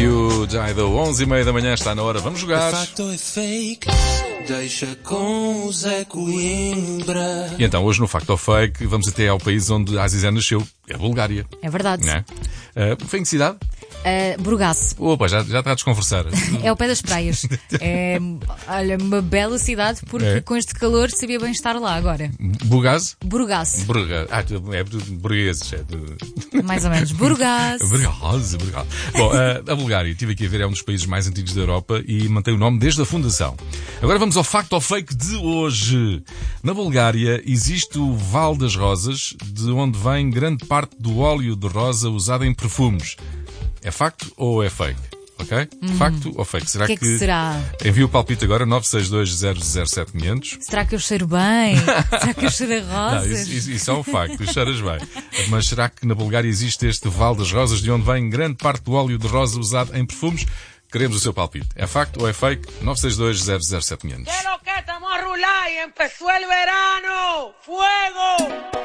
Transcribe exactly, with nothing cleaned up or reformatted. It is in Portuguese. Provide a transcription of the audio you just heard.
You Dido, onze e meia da manhã, está na hora, vamos jogar. De facto é fake, deixa com o Zé Coimbra. E então, hoje no Fact or Fake, vamos até ao país onde a Azizé nasceu, é a Bulgária. É verdade. Não é? Uh, foi em que cidade? Uh, Burgas. Opa, já, já está a desconversar. É ao pé das praias. É, olha, uma bela cidade, porque É. com este calor sabia bem estar lá agora. Burgas? Burgas. Burgas. Ah, é de burgueses. É de... Mais ou menos. Burgas. Burgas, Burgas. Bom, uh, a Bulgária, estive aqui a ver, é um dos países mais antigos da Europa e mantém o nome desde a fundação. Agora vamos ao Fact or Fake de hoje. Na Bulgária existe o Val das Rosas, de onde vem grande parte do óleo de rosa usado em perfumes. É facto ou é fake? Ok? Hum. Facto ou fake? Será que, que, é que será? Envia o palpite agora, nove seis dois zero zero sete quinhentos. Será que eu cheiro bem? Será que eu cheiro a rosas? Não, isso, isso, isso é um facto, cheiras bem. Mas será que na Bulgária existe este Val das Rosas, de onde vem grande parte do óleo de rosa usado em perfumes? Queremos o seu palpite. É facto ou é fake? nove seis dois zero zero sete quinhentos. Que lo que estamos a rular y empezó el verano. ¡Fuego!